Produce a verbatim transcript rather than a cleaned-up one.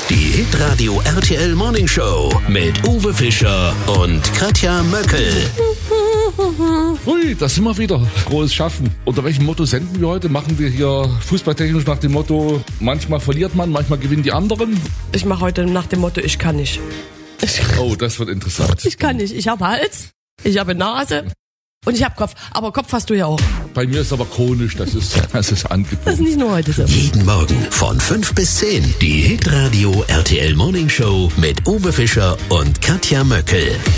Die Hitradio R T L Morning Show mit Uwe Fischer und Katja Möckel. Hui, da sind wir wieder. Großes Schaffen. Unter welchem Motto senden wir heute? Machen wir hier fußballtechnisch nach dem Motto, manchmal verliert man, manchmal gewinnen die anderen? Ich mache heute nach dem Motto, ich kann nicht. Ich, Oh, das wird interessant. ich kann nicht. Ich habe Hals, ich habe Nase und ich habe Kopf. Aber Kopf hast du ja auch. Bei mir ist aber chronisch, das ist, das ist Das ist angeboren. nicht nur heute so. Jeden Morgen von fünf bis zehn. Die Hitradio R T L Morning Show mit Uwe Fischer und Katja Möckel.